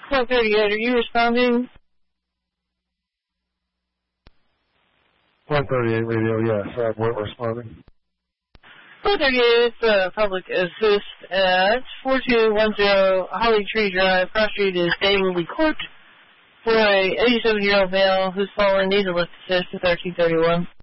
138, are you responding? 138 radio, yes, we're responding. 138, public assist at 4210 Holly Tree Drive. Cross Street is daily court for a 87-year-old male who's fallen, needs a lift assist to 1331.